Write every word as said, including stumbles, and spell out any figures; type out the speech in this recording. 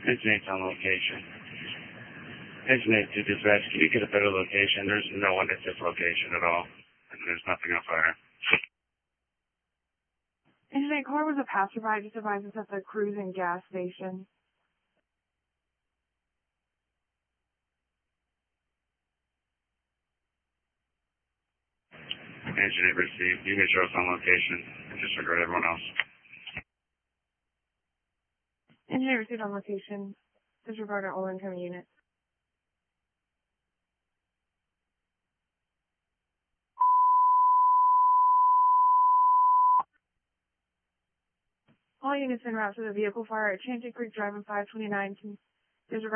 It's Nate on location. It's Nate to dispatch. Can you get a better location? There's no one at this location at all. And there's nothing on fire. Incident car was a passerby. Just advised us at the cruising gas station. Incident received. You can show us on location and disregard everyone else. Incident received on location. Disregard all incoming units. All units en route to the vehicle fire at Chantic Creek Drive in five twenty-nine. Disregard